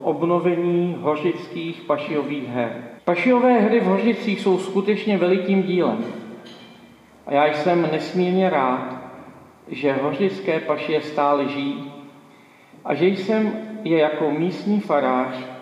obnovení hořických pašiových her. Pašiové hry v Hořicích jsou skutečně velikým dílem. A já jsem nesmírně rád, že hořické pašie stále žijí a že jsem je jako místní farář